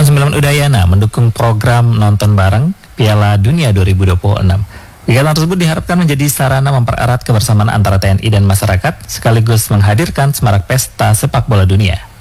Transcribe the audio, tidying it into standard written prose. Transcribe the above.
9 Udayana mendukung program nonton bareng Piala Dunia 2026. Kegiatan tersebut diharapkan menjadi sarana mempererat kebersamaan antara TNI dan masyarakat, sekaligus menghadirkan semarak pesta sepak bola dunia.